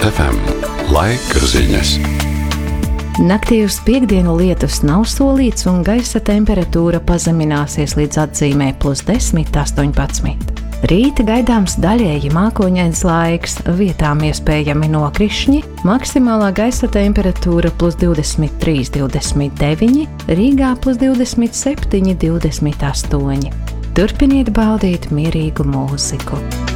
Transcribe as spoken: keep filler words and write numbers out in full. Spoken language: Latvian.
F M. Laika ziņas. Naktī uz piekdienu lietus nav solīts un gaisa temperatūra pazemināsies līdz atzīmē plus desmit, astoņpadsmit. Rīta gaidāms daļēji mākoņains laiks, vietām iespējami nokrišņi, maksimālā gaisa temperatūra plus divdesmit trīs, divdesmit deviņi, Rīgā plus divdesmit septiņi, divdesmit astoņi. Turpiniet baudīt mierīgu mūziku.